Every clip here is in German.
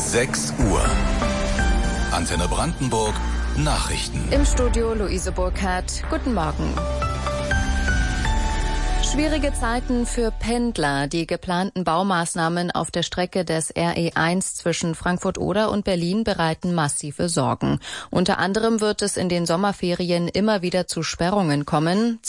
6 Uhr. Antenne Brandenburg, Nachrichten. Im Studio Luise Burkhardt. Guten Morgen. Schwierige Zeiten für Pendler. Die geplanten Baumaßnahmen auf der Strecke des RE1 zwischen Frankfurt-Oder und Berlin bereiten massive Sorgen. Unter anderem wird es in den Sommerferien immer wieder zu Sperrungen kommen.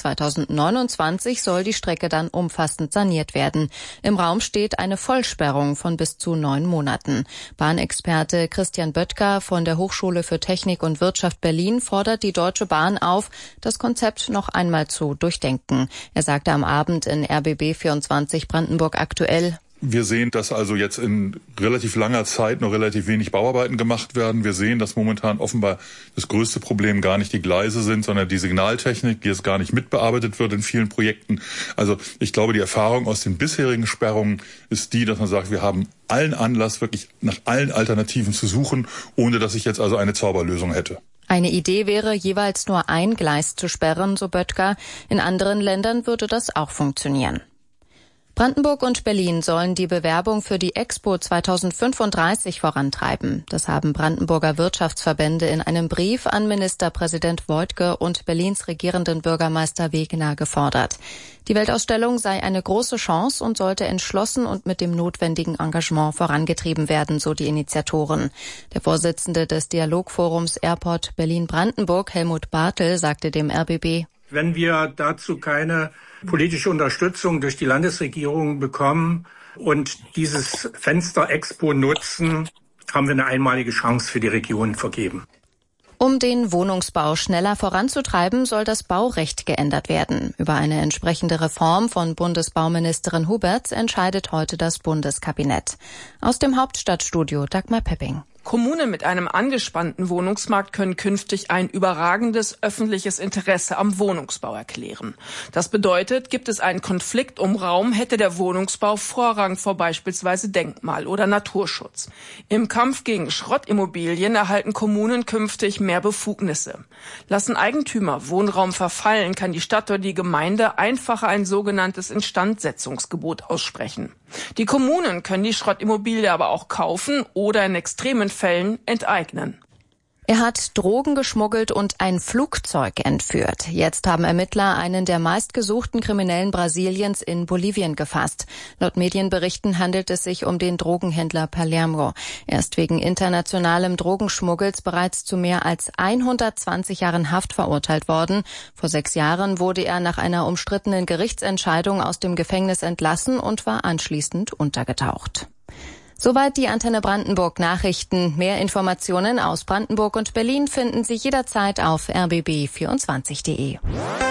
2029 soll die Strecke dann umfassend saniert werden. Im Raum steht eine Vollsperrung von bis zu 9 Monaten. Bahnexperte Christian Böttger von der Hochschule für Technik und Wirtschaft Berlin fordert die Deutsche Bahn auf, das Konzept noch einmal zu durchdenken. Er sagte am Abend in RBB 24 Brandenburg aktuell: Wir sehen, dass also jetzt in relativ langer Zeit noch relativ wenig Bauarbeiten gemacht werden. Wir sehen, dass momentan offenbar das größte Problem gar nicht die Gleise sind, sondern die Signaltechnik, die jetzt gar nicht mitbearbeitet wird in vielen Projekten. Also ich glaube, die Erfahrung aus den bisherigen Sperrungen ist die, dass man sagt, wir haben allen Anlass, wirklich nach allen Alternativen zu suchen, ohne dass ich jetzt also eine Zauberlösung hätte. Eine Idee wäre, jeweils nur ein Gleis zu sperren, so Böttger. In anderen Ländern würde das auch funktionieren. Brandenburg und Berlin sollen die Bewerbung für die Expo 2035 vorantreiben. Das haben Brandenburger Wirtschaftsverbände in einem Brief an Ministerpräsident Woidke und Berlins regierenden Bürgermeister Wegener gefordert. Die Weltausstellung sei eine große Chance und sollte entschlossen und mit dem notwendigen Engagement vorangetrieben werden, so die Initiatoren. Der Vorsitzende des Dialogforums Airport Berlin-Brandenburg, Helmut Bartel, sagte dem RBB: Wenn wir dazu keine politische Unterstützung durch die Landesregierung bekommen und dieses Fenster Expo nutzen, haben wir eine einmalige Chance für die Region vergeben. Um den Wohnungsbau schneller voranzutreiben, soll das Baurecht geändert werden. Über eine entsprechende Reform von Bundesbauministerin Huberts entscheidet heute das Bundeskabinett. Aus dem Hauptstadtstudio Dagmar Pepping. Kommunen mit einem angespannten Wohnungsmarkt können künftig ein überragendes öffentliches Interesse am Wohnungsbau erklären. Das bedeutet, gibt es einen Konflikt um Raum, hätte der Wohnungsbau Vorrang vor beispielsweise Denkmal- oder Naturschutz. Im Kampf gegen Schrottimmobilien erhalten Kommunen künftig mehr Befugnisse. Lassen Eigentümer Wohnraum verfallen, kann die Stadt oder die Gemeinde einfacher ein sogenanntes Instandsetzungsgebot aussprechen. Die Kommunen können die Schrottimmobilie aber auch kaufen oder in extremen Fällen enteignen. Er hat Drogen geschmuggelt und ein Flugzeug entführt. Jetzt haben Ermittler einen der meistgesuchten Kriminellen Brasiliens in Bolivien gefasst. Laut Medienberichten handelt es sich um den Drogenhändler Palermo. Er ist wegen internationalem Drogenschmuggels bereits zu mehr als 120 Jahren Haft verurteilt worden. Vor 6 Jahren wurde er nach einer umstrittenen Gerichtsentscheidung aus dem Gefängnis entlassen und war anschließend untergetaucht. Soweit die Antenne Brandenburg Nachrichten. Mehr Informationen aus Brandenburg und Berlin finden Sie jederzeit auf rbb24.de.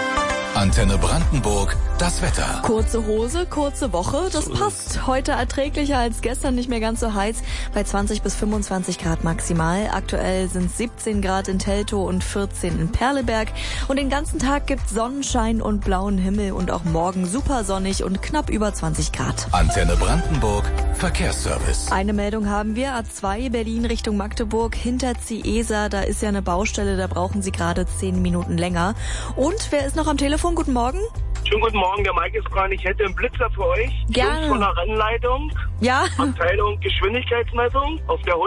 Antenne Brandenburg, das Wetter. Kurze Hose, kurze Woche, das passt. Heute erträglicher als gestern, nicht mehr ganz so heiß, bei 20 bis 25 Grad maximal. Aktuell sind 17 Grad in Teltow und 14 in Perleberg. Und den ganzen Tag gibt's Sonnenschein und blauen Himmel und auch morgen super sonnig und knapp über 20 Grad. Antenne Brandenburg, Verkehrsservice. Eine Meldung haben wir, A2 Berlin Richtung Magdeburg, hinter Ciesa, da ist ja eine Baustelle, da brauchen Sie gerade 10 Minuten länger. Und wer ist noch am Telefon? Guten Morgen. Schönen guten Morgen, der Mike ist dran. Ich hätte einen Blitzer für euch. Gerne. Jungs von der Rennleitung. Ja. Abteilung Geschwindigkeitsmessung auf der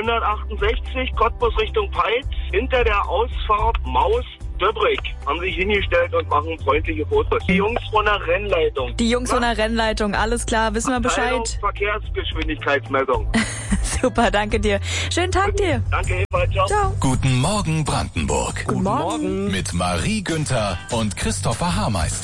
168 Cottbus Richtung Peitz. Hinter der Ausfahrt Maus-Döbrig haben sich hingestellt und machen freundliche Fotos. Die Jungs von der Rennleitung. Die Jungs von der Rennleitung, alles klar, wissen wir Abteilung Bescheid. Verkehrsgeschwindigkeitsmessung. Super, danke dir. Schönen Tag dir. Danke ebenfalls. Ciao. Ciao. Guten Morgen Brandenburg. Guten Morgen. Mit Marie Günther und Christopher Hameister.